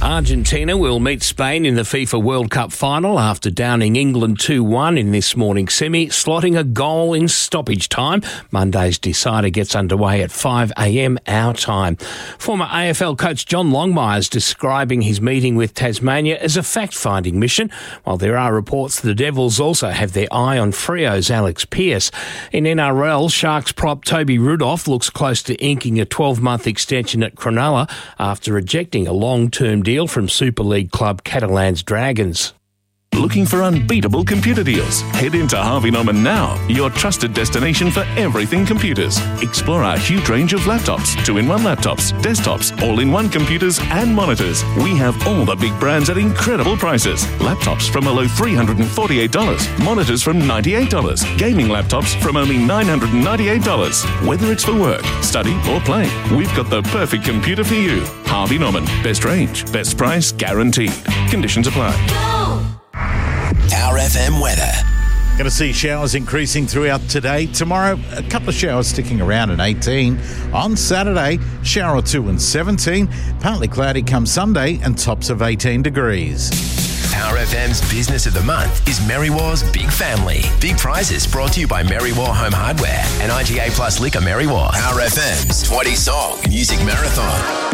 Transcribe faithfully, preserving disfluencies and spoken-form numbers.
Argentina will meet Spain in the FIFA World Cup final after downing England two one in this morning's semi, slotting a goal in stoppage time. Monday's decider gets underway at five a.m. our time. Former A F L coach John Longmire is describing his meeting with Tasmania as a fact-finding mission, while there are reports the Devils also have their eye on Freo's Alex Pearce. In N R L, Sharks prop Toby Rudolph looks close to inking a twelve-month extension at Cronulla after rejecting a long-term deal from Super League club Catalan's Dragons. Looking for unbeatable computer deals? Head into Harvey Norman now, your trusted destination for everything computers. Explore our huge range of laptops, two-in-one laptops, desktops, all-in-one computers and monitors. We have all the big brands at incredible prices. Laptops from a low three hundred forty-eight dollars, monitors from ninety-eight dollars, gaming laptops from only nine hundred ninety-eight dollars. Whether it's for work, study or play, we've got the perfect computer for you. Harvey Norman, best range, best price guaranteed. Conditions apply. Our F M weather. Going to see showers increasing throughout today. Tomorrow, a couple of showers sticking around at eighteen. On Saturday, shower or two and seventeen. Partly cloudy come Sunday and tops of eighteen degrees. Our F M's Business of the Month is Merrywar's Big Family. Big prizes brought to you by Merrywar Home Hardware and I G A Plus Liquor Merrywar. Our F M's twenty song music marathon.